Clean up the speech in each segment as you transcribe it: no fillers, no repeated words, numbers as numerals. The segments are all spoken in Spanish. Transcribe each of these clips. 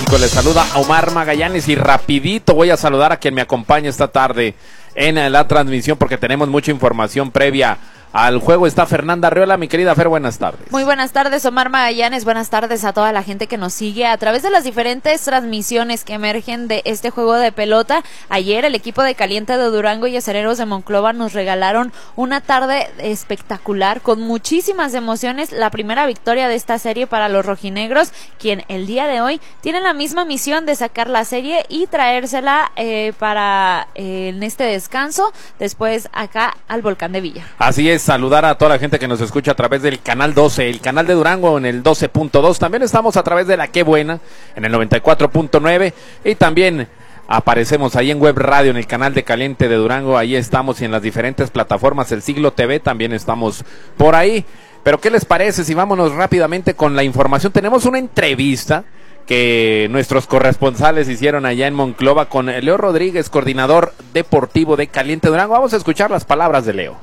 México. Les saluda Omar Magallanes y rapidito voy a saludar a quien me acompaña esta tarde en la transmisión porque tenemos mucha información previa al juego. Está Fernanda Arreola. Mi querida Fer, buenas tardes. Muy buenas tardes, Omar Magallanes. Buenas tardes a toda la gente que nos sigue a través de las diferentes transmisiones que emergen de este juego de pelota. Ayer el equipo de Caliente de Durango y Acereros de Monclova nos regalaron una tarde espectacular con muchísimas emociones. La primera victoria de esta serie para los rojinegros, quien el día de hoy tienen la misma misión de sacar la serie y traérsela para en este descanso después acá al Volcán de Villa. Así es, saludar a toda la gente que nos escucha a través del canal 12, el canal de Durango en el 12.2, también estamos a través de la Qué Buena en el 94.9 y también aparecemos ahí en Web Radio en el canal de Caliente de Durango. Ahí estamos y en las diferentes plataformas, el Siglo TV también estamos por ahí. Pero ¿qué les parece si vámonos rápidamente con la información? Tenemos una entrevista que nuestros corresponsales hicieron allá en Monclova con Leo Rodríguez, coordinador deportivo de Caliente Durango. Vamos a escuchar las palabras de Leo.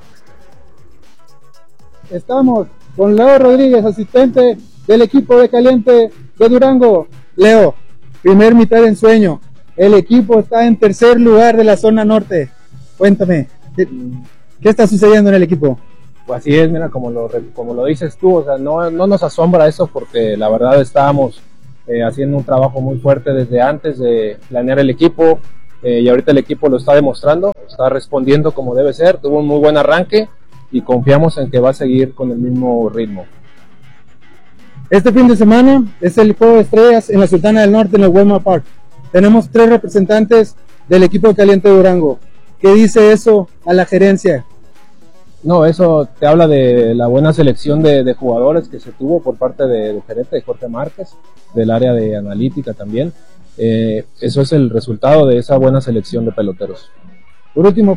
Estamos con Leo Rodríguez, asistente del equipo de Caliente de Durango. Leo, primer mitad de ensueño. El equipo está en tercer lugar de la zona norte. Cuéntame, ¿qué está sucediendo en el equipo? Pues así es, mira, como lo dices tú, o sea, no nos asombra eso porque la verdad estábamos haciendo un trabajo muy fuerte desde antes de planear el equipo y ahorita el equipo lo está demostrando, está respondiendo como debe ser, tuvo un muy buen arranque y confiamos en que va a seguir con el mismo ritmo. Este fin de semana es el Juego de Estrellas en la Sultana del Norte en el Wema Park. Tenemos 3 representantes del equipo de Caliente Durango. ¿Qué dice eso a la gerencia? No, eso te habla de la buena selección de jugadores que se tuvo por parte del gerente de Jorge Márquez, del área de analítica también. Eso es el resultado de esa buena selección de peloteros. Por último,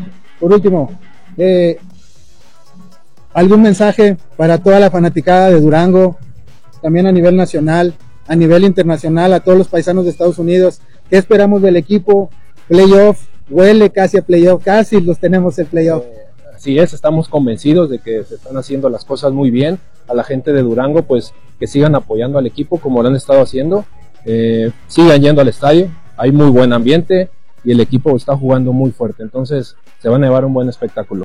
¿algún mensaje para toda la fanaticada de Durango, también a nivel nacional, a nivel internacional, a todos los paisanos de Estados Unidos? ¿Qué esperamos del equipo? Playoff, huele casi a playoff, casi los tenemos en playoff. Así es, estamos convencidos de que se están haciendo las cosas muy bien. A la gente de Durango, pues que sigan apoyando al equipo como lo han estado haciendo, sigan yendo al estadio, hay muy buen ambiente y el equipo está jugando muy fuerte, entonces se van a llevar un buen espectáculo.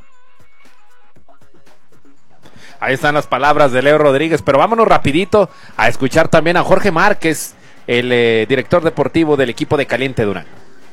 Ahí están las palabras de Leo Rodríguez, pero vámonos rapidito a escuchar también a Jorge Márquez, el director deportivo del equipo de Caliente Durango.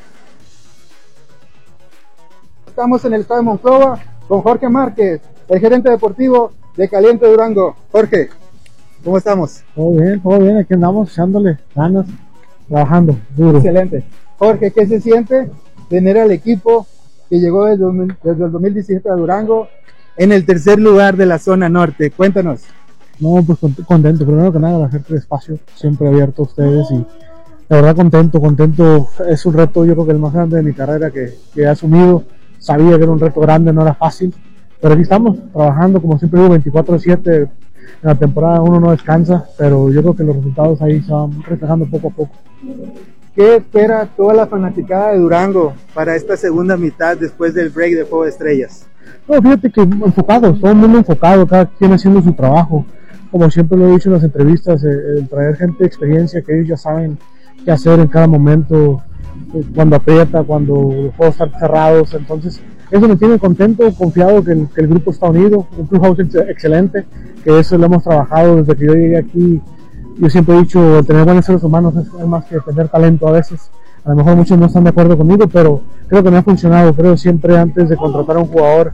Estamos en el estado de Monclova con Jorge Márquez, el gerente deportivo de Caliente Durango. Jorge, ¿cómo estamos? Todo bien, aquí andamos echándole ganas, trabajando duro. Excelente. Jorge, ¿qué se siente tener al equipo que llegó desde el 2017 a Durango en el tercer lugar de la zona norte? Cuéntanos. No, pues contento, primero que nada la gente de espacio, siempre abierto a ustedes y la verdad contento, es un reto yo creo que el más grande de mi carrera que he asumido, sabía que era un reto grande, no era fácil, pero aquí estamos trabajando como siempre digo 24/7, en la temporada uno no descansa, pero yo creo que los resultados ahí se van reflejando poco a poco. ¿Qué espera toda la fanaticada de Durango para esta segunda mitad después del break de Juego de Estrellas? No, fíjate que enfocados, todo el mundo enfocado, cada quien haciendo su trabajo. Como siempre lo he dicho en las entrevistas, el traer gente de experiencia que ellos ya saben qué hacer en cada momento, cuando aprieta, cuando los juegos están cerrados. Entonces, eso me tiene contento, confiado que el grupo está unido, un clubhouse excelente, que eso lo hemos trabajado desde que yo llegué aquí. Yo siempre he dicho, tener buenos seres humanos es más que tener talento a veces. A lo mejor muchos no están de acuerdo conmigo, pero creo que me ha funcionado. Creo siempre antes de contratar a un jugador,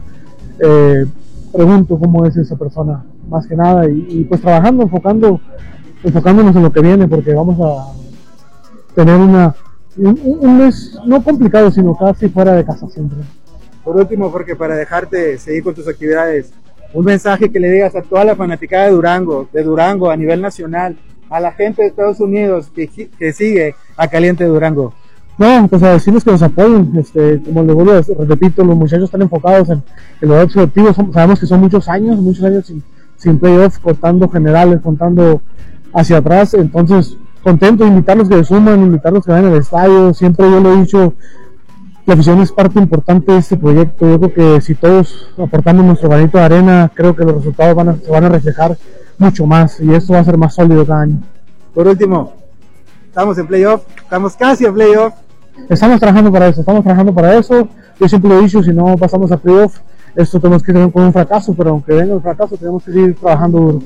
pregunto cómo es esa persona, más que nada, y pues trabajando, enfocándonos en lo que viene, porque vamos a tener un mes no complicado, sino casi fuera de casa siempre. Por último, porque para dejarte seguir con tus actividades, un mensaje que le digas a toda la fanaticada de Durango a nivel nacional, a la gente de Estados Unidos que sigue a Caliente Durango. No, pues a decirles que nos apoyen, como les vuelvo a repito, los muchachos están enfocados en los objetivos, sabemos que son muchos años sin playoffs, contando generales, contando hacia atrás, entonces contento, invitarlos que se suman, invitarlos que vayan al estadio, siempre yo lo he dicho, la afición es parte importante de este proyecto, yo creo que si todos aportamos nuestro granito de arena, creo que los resultados se van a reflejar mucho más y esto va a ser más sólido cada año. Por último, estamos en playoff, estamos casi en playoff. Estamos trabajando para eso. Yo siempre lo he dicho, si no pasamos a playoff, esto tenemos que tener con un fracaso, pero aunque venga el fracaso, tenemos que seguir trabajando duro.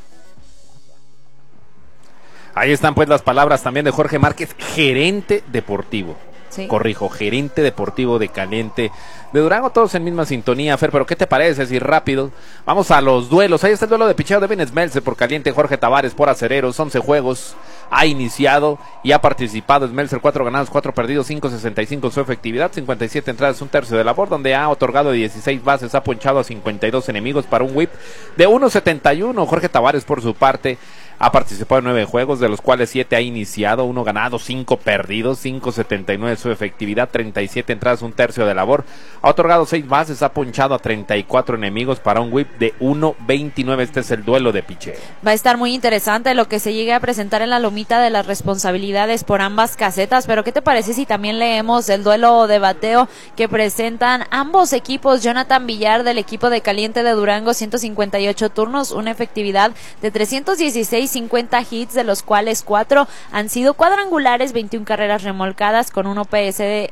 Ahí están pues las palabras también de Jorge Márquez, gerente deportivo. Sí. Corrijo, gerente deportivo de Caliente de Durango, todos en misma sintonía, Fer, pero ¿qué te parece? Así rápido, vamos a los duelos. Ahí está el duelo de picheo de Ben Smeltzer por Caliente, Jorge Tavares por Acereros, 11 juegos ha iniciado y ha participado Smeltzer, 4 ganados, 4 perdidos, 5.65 su efectividad, 57 entradas, un tercio de labor, donde ha otorgado 16 bases, ha ponchado a 52 enemigos para un whip de 1.71. Jorge Tavares por su parte ha participado en 9 juegos, de los cuales 7 ha iniciado, 1 ganado, 5 perdidos, 5.79 su efectividad, 37 entradas, un tercio de labor. Ha otorgado 6 bases, ha ponchado a 34 enemigos para un whip de 1.29. Este es el duelo de picheo. Va a estar muy interesante lo que se llegue a presentar en la lomita de las responsabilidades por ambas casetas, pero ¿qué te parece si también leemos el duelo de bateo que presentan ambos equipos? Jonathan Villar del equipo de Caliente de Durango, 158 turnos, una efectividad de 316, 50 hits, de los cuales 4 han sido cuadrangulares, 21 carreras remolcadas con un OPS de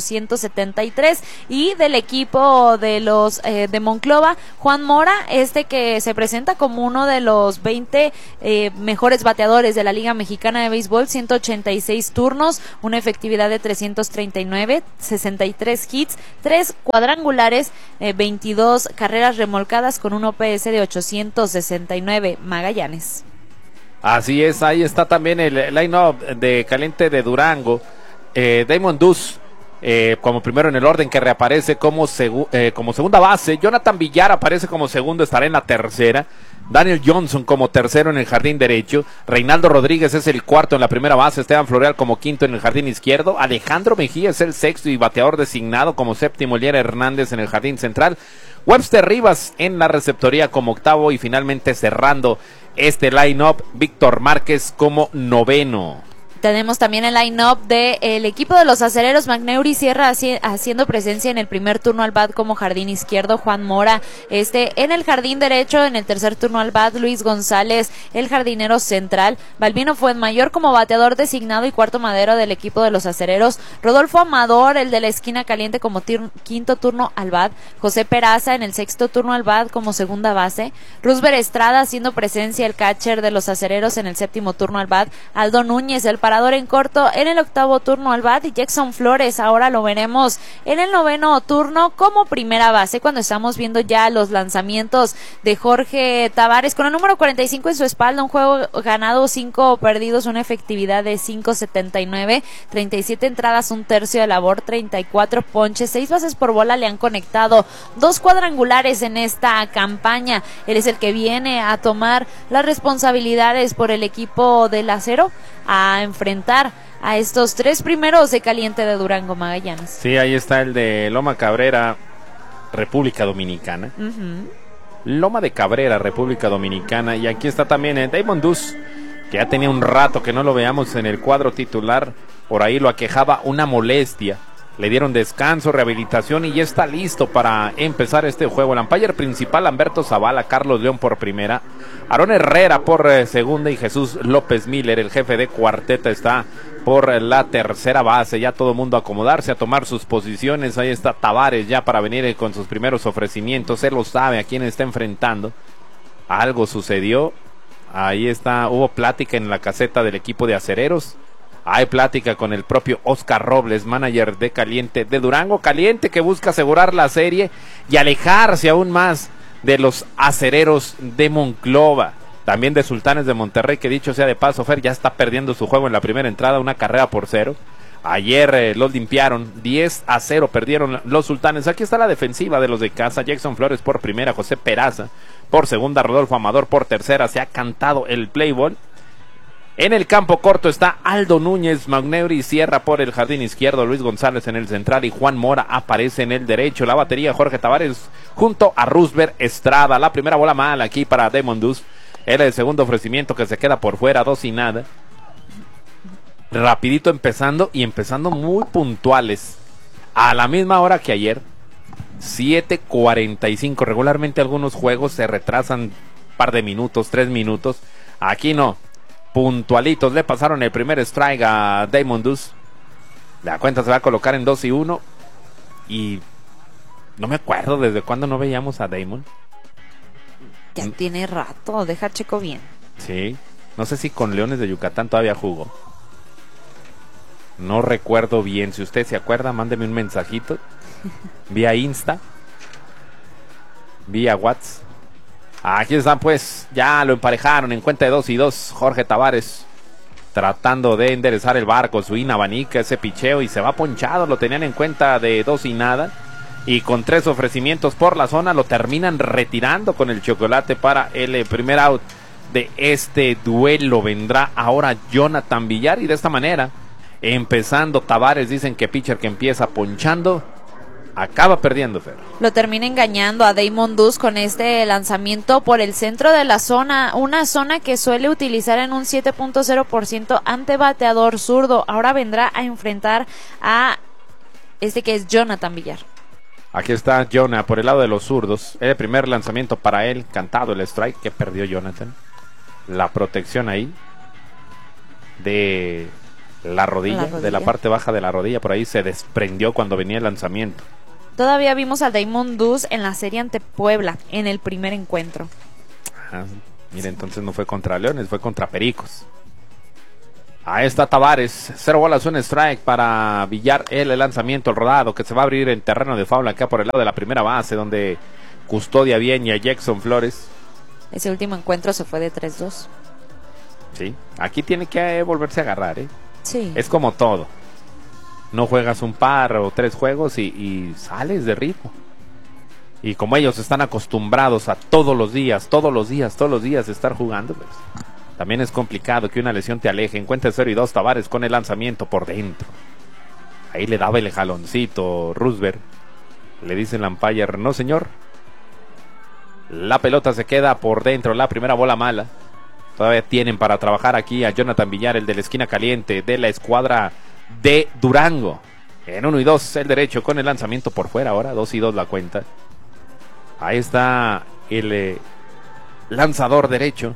873, y del equipo de los de Monclova, Juan Mora, que se presenta como uno de los 20 mejores bateadores de la Liga Mexicana de Béisbol, 186 turnos, una efectividad de 339, 63 hits, 3 cuadrangulares, 22 carreras remolcadas con un OPS de 869. Magallanes. Así es, ahí está también el line-up de Caliente de Durango. Damon Duz como primero en el orden, que reaparece como segunda base. Jonathan Villar aparece como segundo, estará en la tercera. Daniel Johnson como tercero en el jardín derecho. Reinaldo Rodríguez es el cuarto en la primera base. Esteban Floreal como quinto en el jardín izquierdo. Alejandro Mejía es el sexto y bateador designado como séptimo. Elier Hernández en el jardín central. Webster Rivas en la receptoría como octavo, y finalmente cerrando este line-up, Víctor Márquez como noveno. Tenemos también el line-up del equipo de los Acereros, McNeury Sierra haciendo presencia en el primer turno al bat como jardín izquierdo, Juan Mora en el jardín derecho, en el tercer turno al bat, Luis González, el jardinero central, Balbino Fuenmayor como bateador designado y cuarto madero del equipo de los Acereros, Rodolfo Amador, el de la esquina caliente, como quinto turno al bat, José Peraza en el sexto turno al bat como segunda base, Roosevelt Estrada haciendo presencia, el catcher de los Acereros, en el séptimo turno al bat, Aldo Núñez, el parador en corto, en el octavo turno al bat, y Jackson Flores ahora lo veremos en el noveno turno como primera base, cuando estamos viendo ya los lanzamientos de Jorge Tavares con el número 45 en su espalda, un juego ganado, 5 perdidos, una efectividad de 5.79, 37 entradas, un tercio de labor, 34 ponches, 6 bases por bola le han conectado, 2 cuadrangulares en esta campaña. Él es el que viene a tomar las responsabilidades por el equipo del Acero, a enfrentar a estos 3 primeros de Caliente de Durango. Magallanes. Sí, ahí está el de Loma Cabrera, República Dominicana. Loma de Cabrera, República Dominicana. Y aquí está también Damon Duz, que ya tenía un rato que no lo veamos en el cuadro titular. Por ahí lo aquejaba una molestia. Le dieron descanso, rehabilitación, y ya está listo para empezar este juego. El umpire principal, Humberto Zavala, Carlos León por primera, Aarón Herrera por segunda, y Jesús López Miller, el jefe de cuarteta, está por la tercera base. Ya todo el mundo a acomodarse, a tomar sus posiciones. Ahí está Tavares ya para venir con sus primeros ofrecimientos. Él lo sabe a quién está enfrentando. Algo sucedió. Ahí está, hubo plática en la caseta del equipo de Acereros. Hay plática con el propio Oscar Robles, manager de Caliente de Durango. Caliente que busca asegurar la serie y alejarse aún más de los Acereros de Monclova. También de Sultanes de Monterrey, que dicho sea de paso, Fer, ya está perdiendo su juego en la primera entrada, 1-0. Ayer los limpiaron, 10-0 perdieron los Sultanes. Aquí está la defensiva de los de casa. Jackson Flores por primera, José Peraza por segunda, Rodolfo Amador por tercera. Se ha cantado el play ball. En el campo corto está Aldo Núñez, McNeury Sierra por el jardín izquierdo, Luis González en el central, y Juan Mora aparece en el derecho. La batería, Jorge Tavares junto a Roosevelt Estrada. La primera bola mal aquí para Damon Duz. Era el segundo ofrecimiento que se queda por fuera, 2-0. Rapidito empezando muy puntuales. A la misma hora que ayer, 7:45. Regularmente algunos juegos se retrasan un par de minutos, 3 minutos. Aquí no. puntualitos le pasaron el primer strike a Damon Duz. La cuenta se va a colocar en 2-1. Y no me acuerdo desde cuándo no veíamos a Damon. Ya tiene rato, deja checo bien. Sí, no sé si con Leones de Yucatán todavía jugó. No recuerdo bien. Si usted se acuerda, mándeme un mensajito vía Insta, vía WhatsApp. Aquí están, pues, ya lo emparejaron en cuenta de 2-2. Jorge Tavares tratando de enderezar el barco, Swing abanica ese picheo y se va ponchado. Lo tenían en cuenta de 2-0. Y con 3 ofrecimientos por la zona lo terminan retirando con el chocolate para el primer out de este duelo. Vendrá ahora Jonathan Villar y de esta manera, empezando Tavares, dicen que pitcher que empieza ponchando acaba perdiendo, Fer. Lo termina engañando a Damon Duz con este lanzamiento por el centro de la zona, una zona que suele utilizar en un 7.0% ante bateador zurdo. Ahora vendrá a enfrentar a este que es Jonathan Villar. Aquí está Jonah por el lado de los zurdos. El primer lanzamiento para él, cantado el strike que perdió Jonathan. La protección ahí de la rodilla, de la parte baja de la rodilla, por ahí se desprendió cuando venía el lanzamiento. Todavía vimos a Damon Duz en la serie ante Puebla, en el primer encuentro. Mira, entonces no fue contra Leones, fue contra Pericos. Ahí está Tavares, 0 bolas, 1 strike para Villar, el lanzamiento, el rodado que se va a abrir en terreno de foul acá por el lado de la primera base, donde custodia bien y a Jackson Flores. Ese último encuentro se fue de 3-2. Sí, aquí tiene que volverse a agarrar, Sí. Es como todo. No juegas un par o 3 juegos y sales de ritmo. Y como ellos están acostumbrados a todos los días estar jugando, pues también es complicado que una lesión te aleje. En cuenta de 0-2, Tavares con el lanzamiento por dentro. Ahí le daba el jaloncito Roosevelt. Le dice el umpire, no señor. La pelota se queda por dentro, la primera bola mala. Todavía tienen para trabajar aquí a Jonathan Villar, el de la esquina caliente de la escuadra de Durango. En 1-2 el derecho con el lanzamiento por fuera. Ahora 2-2 la cuenta. Ahí está el lanzador derecho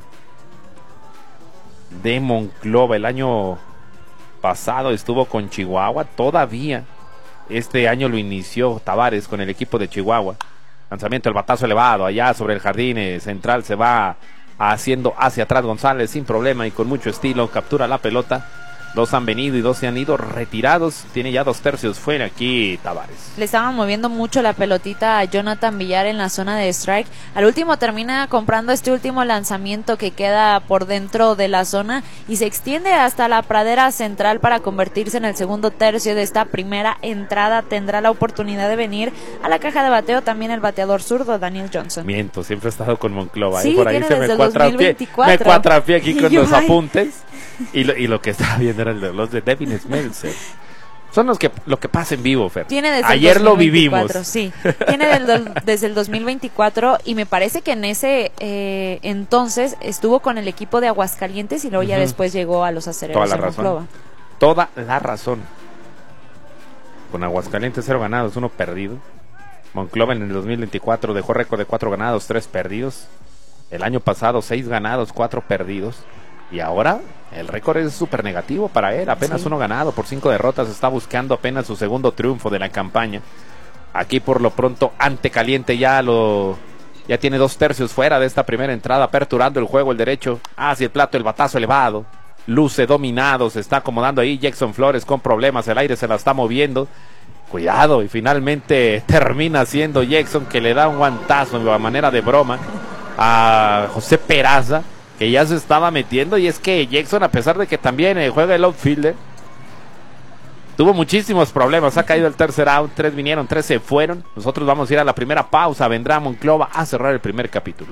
de Monclova. El año pasado estuvo con Chihuahua. Todavía este año lo inició Tavares con el equipo de Chihuahua. Lanzamiento, el batazo elevado allá sobre el jardín central. Se va haciendo hacia atrás González sin problema y con mucho estilo. Captura la pelota. 2 han venido y 2 se han ido retirados. Tiene ya 2/3 fuera aquí Tavares. Le estaban moviendo mucho la pelotita a Jonathan Villar en la zona de strike. Al último termina comprando este último lanzamiento que queda por dentro de la zona y se extiende hasta la pradera central para convertirse en el segundo tercio de esta primera entrada. Tendrá la oportunidad de venir a la caja de bateo también el bateador zurdo Daniel Johnson. Miento, siempre ha estado con Monclova. Sí, por ahí se me cuatrapié aquí con los apuntes. Y lo que estaba viendo era los de Devin Smeltzer. Son lo que pasa en vivo, Fer. Tiene desde ayer el 2024, lo vivimos. Sí, tiene desde el 2024 y me parece que en ese entonces estuvo con el equipo de Aguascalientes y luego ya después llegó a los Acereros de Monclova. Toda la razón. Con Aguascalientes 0 ganados, 1 perdido. Monclova en el 2024 dejó récord de 4 ganados, 3 perdidos. El año pasado 6 ganados, 4 perdidos. Y ahora el récord es súper negativo para él, apenas 1 ganado por 5 derrotas, está buscando apenas su segundo triunfo de la campaña. Aquí por lo pronto ante Caliente ya tiene 2/3 fuera de esta primera entrada, aperturando el juego el derecho hacia el plato, el batazo elevado, luce dominado, se está acomodando ahí Jackson Flores con problemas, el aire se la está moviendo, cuidado, y finalmente termina siendo Jackson que le da un guantazo a manera de broma a José Peraza, que ya se estaba metiendo. Y es que Jackson, a pesar de que también juega el outfielder, tuvo muchísimos problemas, ha caído el tercer out, 3 vinieron, 3 se fueron. Nosotros vamos a ir a la primera pausa, vendrá Monclova a cerrar el primer capítulo.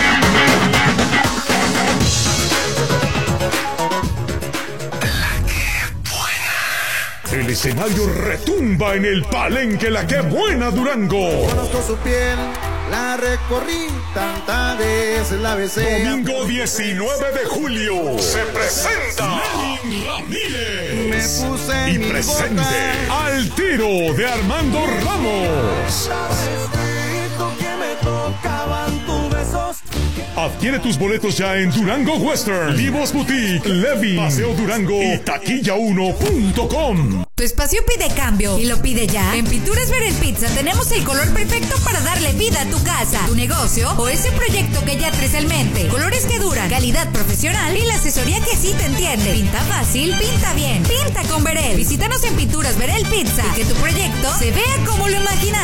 El escenario retumba en el Palenque La Que Buena Durango. Conozco su piel, la recorrí tanta vez, la besé. Domingo 19 de julio se presenta Lenin Ramírez. Me puse y mi presente boca. Al Tiro de Armando Ramos. Adquiere tus boletos ya en Durango Western, Vivos Boutique, Levi, Paseo Durango y taquilla1.com. Tu espacio pide cambio y lo pide ya. En Pinturas Verel Pizza tenemos el color perfecto para darle vida a tu casa, tu negocio o ese proyecto que ya traes en mente. Colores que duran, calidad profesional y la asesoría que sí te entiende. Pinta fácil, pinta bien. Pinta con Verel. Visítanos en Pinturas Verel Pizza y que tu proyecto se vea como lo imaginas.